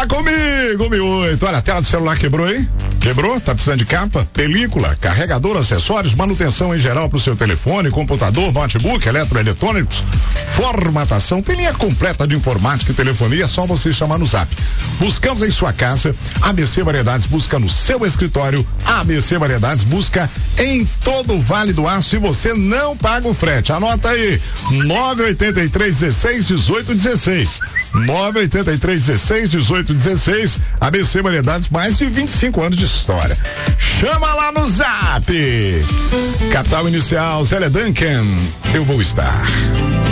Fala comigo, 1008. Olha, a tela do celular quebrou, hein? Quebrou? Tá precisando de capa? Película, carregador, acessórios, manutenção em geral pro seu telefone, computador, notebook, eletroeletrônicos, formatação, tem linha completa de informática e telefonia, é só você chamar no Zap. Buscamos em sua casa, ABC Variedades busca no seu escritório, ABC Variedades busca em todo o Vale do Aço e você não paga o frete. Anota aí, 983-16-18-16. 983-16-18-16. ABC Variedades, mais de 25 anos de história. Chama lá no Zap. Capital Inicial, Zélia Duncan, eu vou estar.